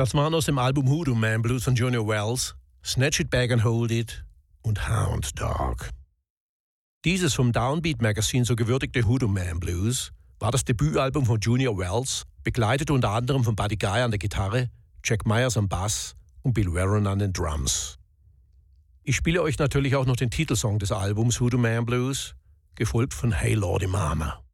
Das waren aus dem Album Hoodoo Man Blues von Junior Wells, Snatch It Back and Hold It und Hound Dog. Dieses vom Downbeat Magazine so gewürdigte Hoodoo Man Blues war das Debütalbum von Junior Wells, begleitet unter anderem von Buddy Guy an der Gitarre, Jack Myers am Bass und Bill Warren an den Drums. Ich spiele euch natürlich auch noch den Titelsong des Albums Hoodoo Man Blues, gefolgt von Hey Lordy Mama.